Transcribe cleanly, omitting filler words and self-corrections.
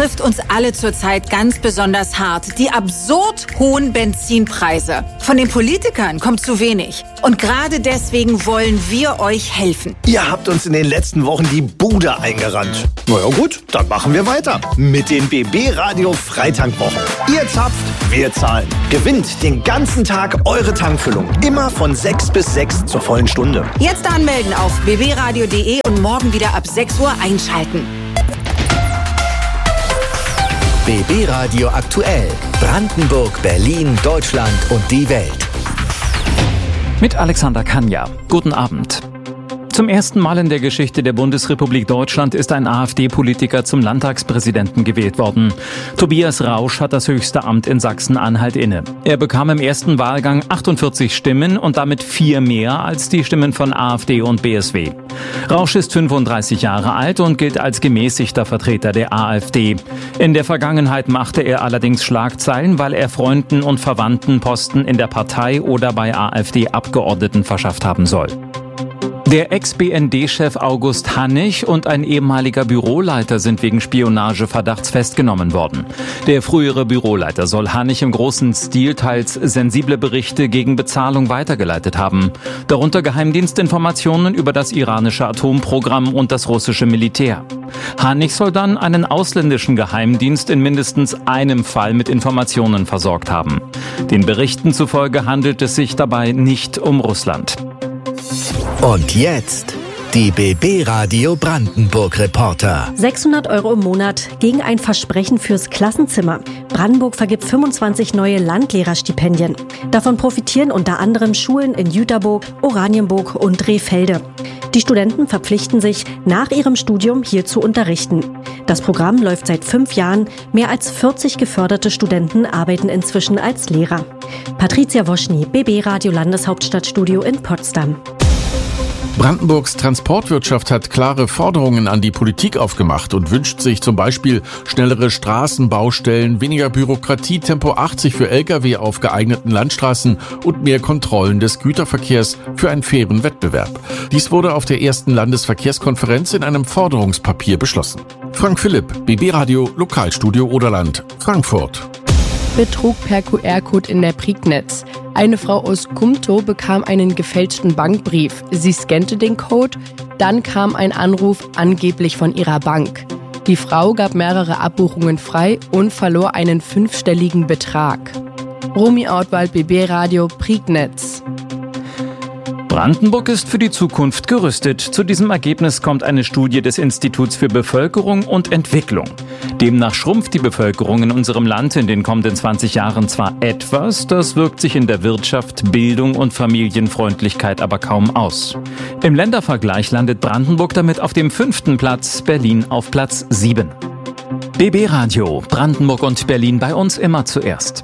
trifft uns alle zurzeit ganz besonders hart. Die absurd hohen Benzinpreise. Von den Politikern kommt zu wenig. Und gerade deswegen wollen wir euch helfen. Ihr habt uns in den letzten Wochen die Bude eingerannt. Na ja gut, dann machen wir weiter mit den BB Radio Freitankwwochen. Ihr zapft, wir zahlen. Gewinnt den ganzen Tag eure Tankfüllung. Immer von 6 bis 6 zur vollen Stunde. Jetzt anmelden auf bbradio.de und morgen wieder ab 6 Uhr einschalten. BB Radio aktuell. Brandenburg, Berlin, Deutschland und die Welt. Mit Alexander Kanja. Guten Abend. Zum ersten Mal in der Geschichte der Bundesrepublik Deutschland ist ein AfD-Politiker zum Landtagspräsidenten gewählt worden. Tobias Rausch hat das höchste Amt in Sachsen-Anhalt inne. Er bekam im ersten Wahlgang 48 Stimmen und damit 4 mehr als die Stimmen von AfD und BSW. Rausch ist 35 Jahre alt und gilt als gemäßigter Vertreter der AfD. In der Vergangenheit machte er allerdings Schlagzeilen, weil er Freunden und Verwandten Posten in der Partei oder bei AfD-Abgeordneten verschafft haben soll. Der Ex-BND-Chef August Hannig und ein ehemaliger Büroleiter sind wegen Spionageverdachts festgenommen worden. Der frühere Büroleiter soll Hannig im großen Stil teils sensible Berichte gegen Bezahlung weitergeleitet haben. Darunter Geheimdienstinformationen über das iranische Atomprogramm und das russische Militär. Hannig soll dann einen ausländischen Geheimdienst in mindestens einem Fall mit Informationen versorgt haben. Den Berichten zufolge handelt es sich dabei nicht um Russland. Und jetzt die BB Radio Brandenburg Reporter. 600 € im Monat gegen ein Versprechen fürs Klassenzimmer. Brandenburg vergibt 25 neue Landlehrerstipendien. Davon profitieren unter anderem Schulen in Jüterburg, Oranienburg und Rehfelde. Die Studenten verpflichten sich, nach ihrem Studium hier zu unterrichten. Das Programm läuft seit 5 Jahren. Mehr als 40 geförderte Studenten arbeiten inzwischen als Lehrer. Patricia Woschny, BB Radio Landeshauptstadtstudio in Potsdam. Brandenburgs Transportwirtschaft hat klare Forderungen an die Politik aufgemacht und wünscht sich zum Beispiel schnellere Straßenbaustellen, weniger Bürokratie, Tempo 80 für Lkw auf geeigneten Landstraßen und mehr Kontrollen des Güterverkehrs für einen fairen Wettbewerb. Dies wurde auf der ersten Landesverkehrskonferenz in einem Forderungspapier beschlossen. Frank Philipp, BB Radio Lokalstudio Oderland, Frankfurt. Betrug per QR-Code in der Prignitz. Eine Frau aus Kumto bekam einen gefälschten Bankbrief. Sie scannte den Code, dann kam ein Anruf angeblich von ihrer Bank. Die Frau gab mehrere Abbuchungen frei und verlor einen 5-stelligen Betrag. Romy Ortwald, BB Radio Prignitz. Brandenburg ist für die Zukunft gerüstet. Zu diesem Ergebnis kommt eine Studie des Instituts für Bevölkerung und Entwicklung. Demnach schrumpft die Bevölkerung in unserem Land in den kommenden 20 Jahren zwar etwas, das wirkt sich in der Wirtschaft, Bildung und Familienfreundlichkeit aber kaum aus. Im Ländervergleich landet Brandenburg damit auf dem 5. Platz, Berlin auf Platz 7. BB Radio, Brandenburg und Berlin bei uns immer zuerst.